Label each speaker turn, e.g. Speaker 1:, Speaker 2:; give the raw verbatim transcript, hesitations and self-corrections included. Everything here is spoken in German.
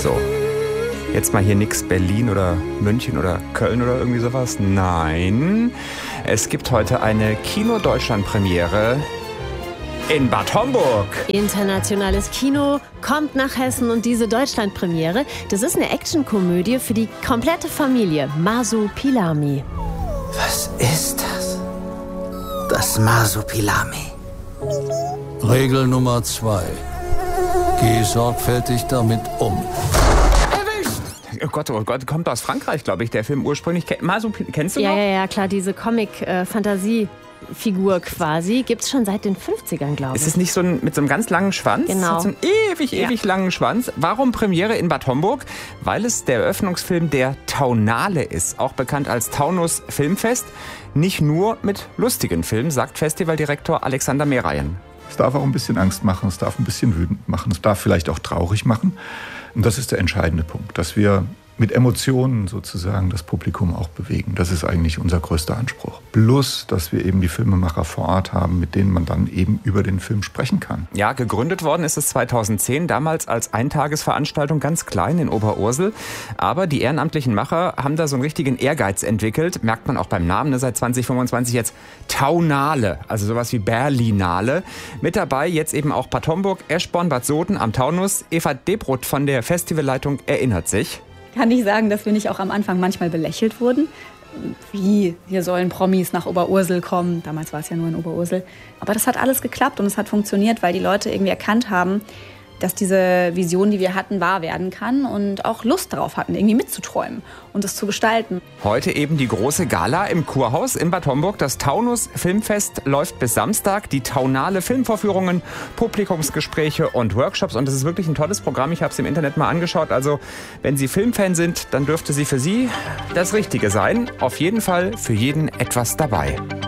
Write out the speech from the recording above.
Speaker 1: So, jetzt mal hier nix Berlin oder München oder Köln oder irgendwie sowas. Nein, es gibt heute eine Kino-Deutschland-Premiere in Bad Homburg.
Speaker 2: Internationales Kino kommt nach Hessen und diese Deutschland-Premiere, das ist eine Actionkomödie für die komplette Familie. Masupilami.
Speaker 3: Was ist das? Das Masupilami.
Speaker 4: Regel Nummer zwei. Geh sorgfältig damit um.
Speaker 1: Oh Gott, oh Gott, kommt aus Frankreich, glaube ich, der Film ursprünglich. Masu, kennst du
Speaker 2: ja,
Speaker 1: noch?
Speaker 2: Ja, ja, klar, diese Comic-Fantasie-Figur quasi gibt's schon seit den fünfzigern, glaube ich.
Speaker 1: Ist es nicht so ein, mit so einem ganz langen Schwanz?
Speaker 2: Genau.
Speaker 1: Mit so einem ewig, ewig ja. langen Schwanz. Warum Premiere in Bad Homburg? Weil es der Eröffnungsfilm der Taunale ist, auch bekannt als Taunus Filmfest. Nicht nur mit lustigen Filmen, sagt Festivaldirektor Alexander Mehrayen.
Speaker 5: Es darf auch ein bisschen Angst machen, es darf ein bisschen wütend machen, es darf vielleicht auch traurig machen. Und das ist der entscheidende Punkt, dass wir mit Emotionen sozusagen das Publikum auch bewegen. Das ist eigentlich unser größter Anspruch. Plus, dass wir eben die Filmemacher vor Ort haben, mit denen man dann eben über den Film sprechen kann.
Speaker 1: Ja, gegründet worden ist es zweitausendzehn, damals als Eintagesveranstaltung, ganz klein in Oberursel. Aber die ehrenamtlichen Macher haben da so einen richtigen Ehrgeiz entwickelt. Merkt man auch beim Namen, ne, seit zwanzig fünfundzwanzig jetzt Taunale, also sowas wie Berlinale. Mit dabei jetzt eben auch Bad Homburg, Eschborn, Bad Soden am Taunus. Eva Debrut von der Festivalleitung erinnert sich.
Speaker 6: Kann ich sagen, dass wir nicht auch am Anfang manchmal belächelt wurden? Wie, hier sollen Promis nach Oberursel kommen. Damals war es ja nur in Oberursel. Aber das hat alles geklappt und es hat funktioniert, weil die Leute irgendwie erkannt haben, dass diese Vision, die wir hatten, wahr werden kann und auch Lust darauf hatten, irgendwie mitzuträumen und es zu gestalten.
Speaker 1: Heute eben die große Gala im Kurhaus in Bad Homburg. Das Taunus Filmfest läuft bis Samstag. Die Taunale Filmvorführungen, Publikumsgespräche und Workshops. Und das ist wirklich ein tolles Programm. Ich habe es im Internet mal angeschaut. Also wenn Sie Filmfan sind, dann dürfte sie für Sie das Richtige sein. Auf jeden Fall für jeden etwas dabei.